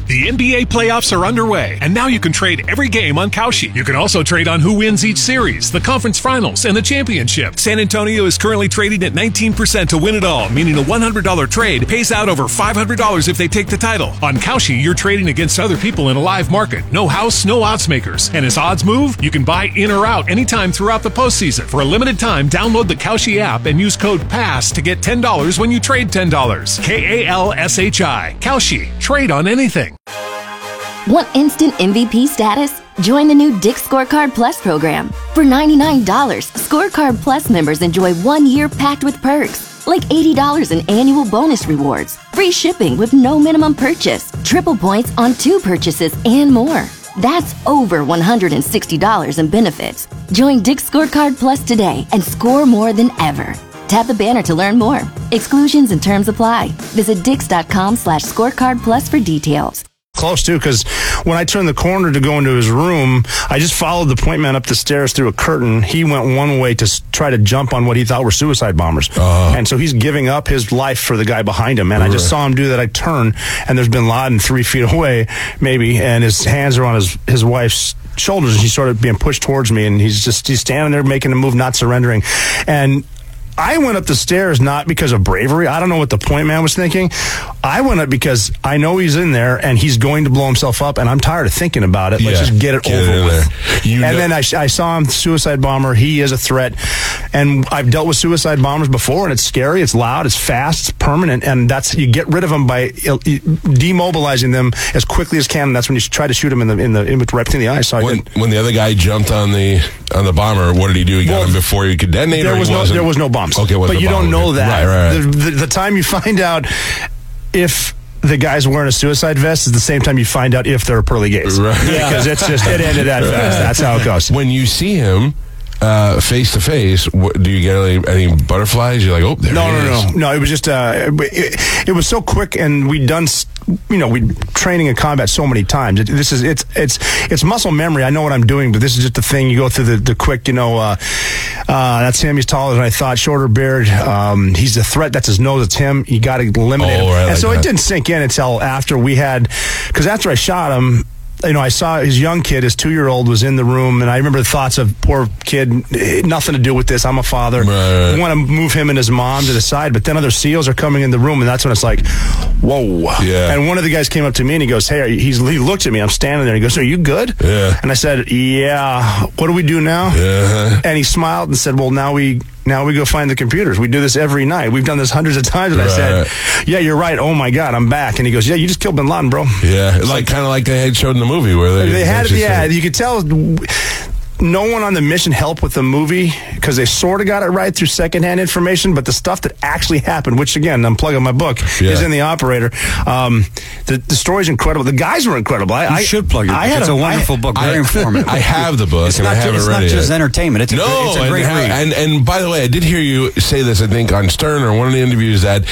The NBA playoffs are underway, and now you can trade every game on Kalshi. You can also trade on who wins each series, the conference finals, and the championship. San Antonio is currently trading at 19% to win it all, meaning a $100 trade pays out over $500 if they take the title. On Kalshi, you're trading against other people in a live market. No house, no odds makers. And as odds move, you can buy in or out anytime throughout the postseason. For a limited time, download the Kalshi app and use code PASS to get $10 when you trade $10. KALSHI. Kalshi. Trade on anything. Want instant MVP status? Join the new Dick's Scorecard Plus program. For $99, Scorecard Plus members enjoy 1 year packed with perks, like $80 in annual bonus rewards, free shipping with no minimum purchase, triple points on 2 purchases, and more. That's over $160 in benefits. Join Dick's Scorecard Plus today and score more than ever. Tap the banner to learn more. Exclusions and terms apply. Visit dix.com/scorecard plus for details. Close too, because when I turned the corner to go into his room, I just followed the point man up the stairs through a curtain. He went one way to try to jump on what he thought were suicide bombers. And so he's giving up his life for the guy behind him. And I just saw him do that. I turn, and there's Bin Laden 3 feet away, maybe, and his hands are on his wife's shoulders, and he's sort of being pushed towards me, and he's standing there making a move, not surrendering. And I went up the stairs not because of bravery. I don't know what the point man was thinking. I went up because I know he's in there and he's going to blow himself up, and I'm tired of thinking about it. Let's just get it over with. Then I saw him, suicide bomber. He is a threat. And I've dealt with suicide bombers before, and it's scary, it's loud, it's fast, it's permanent, and you get rid of them by demobilizing them as quickly as can. And that's when you try to shoot him right between the eyes. So when the other guy jumped on the bomber, what did he do? He got him before he could detonate. There was no bombs. Okay, but you don't know that. Right. The time you find out if the guy's wearing a suicide vest is the same time you find out if they're pearly gays. Right. Because it ended that fast. That's how it goes. When you see him face to face, do you get any butterflies? You're like, oh, there he is. No. It was just it was so quick, and we'd done training in combat so many times. It's muscle memory. I know what I'm doing, but this is just the thing. You go through the quick. That's him. He's taller than I thought. Shorter beard. He's a threat. That's his nose. It's him. You got to eliminate him. Right, and so it didn't sink in until after because after I shot him, I saw his young kid, his 2-year-old, was in the room, and I remember the thoughts of, poor kid, nothing to do with this. I'm a father. Right. I want to move him and his mom to the side, but then other SEALs are coming in the room, and that's when it's like, whoa. Yeah. And one of the guys came up to me, and he goes, hey, he looked at me. I'm standing there, and he goes, are you good? Yeah. And I said, yeah. What do we do now? Yeah. And he smiled and said, well, now we go find the computers. We do this every night. We've done this hundreds of times. And I said, yeah, you're right. Oh, my God, I'm back. And he goes, yeah, you just killed Bin Laden, bro. Yeah, kind of like they had showed in the movie where they had, you could tell no one on the mission helped with the movie because they sort of got it right through secondhand information, but the stuff that actually happened, which again, I'm plugging my book, is in The Operator. The story's incredible. The guys were incredible. You should plug your book. It's a wonderful book, very informative. I have the book, and I haven't read it. It's not just entertainment. It's a great read. And by the way, I did hear you say this, I think, on Stern or one of the interviews, that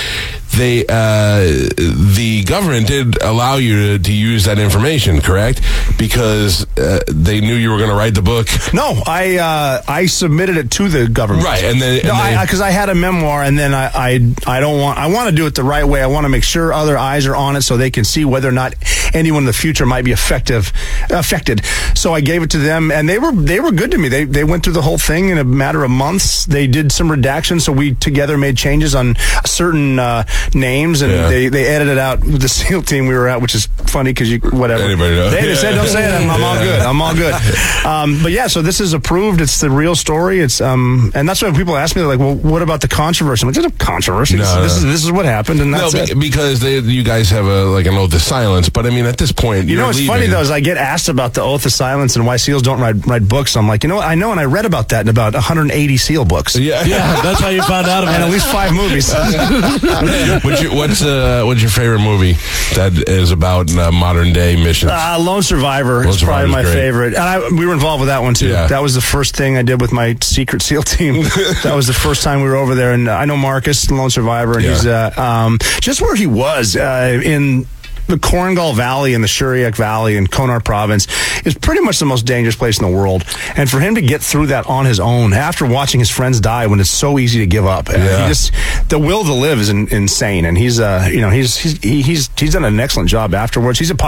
the government did allow you to use that information, correct? Because they knew you were going to write the book. No, I submitted it to the government. Right, and then because I had a memoir, and then I want to do it the right way. I want to make sure other eyes are on it so they can see whether or not anyone in the future might be affected. So I gave it to them, and they were good to me. They went through the whole thing in a matter of months. They did some redactions, so we together made changes on certain names, and they edited out the SEAL team we were at, which is funny because whatever. Anybody know? They said don't say that. I'm all good. But yeah, so this is approved. It's the real story. It's and that's why people ask me, they're like, well, what about the controversy? I'm like, there's no controversy. This is what happened, and that's it. Because you guys have an oath of silence. But I mean, at this point, what's funny though is I get asked about the oath of silence and why SEALs don't write books. I'm like, I know, and I read about that in about 180 SEAL books. Yeah, that's how you found out about it. And at least 5 movies. What's your favorite movie that is about modern day missions? Lone Survivor is probably my favorite. And we were involved with that one too. Yeah. That was the first thing I did with my secret SEAL team. That was the first time we were over there. And I know Marcus, Lone Survivor, and he's just where he was in the Korengal Valley and the Shuriak Valley in Konar Province is pretty much the most dangerous place in the world. And for him to get through that on his own after watching his friends die when it's so easy to give up, the will to live is insane. And he's done an excellent job afterwards. He's a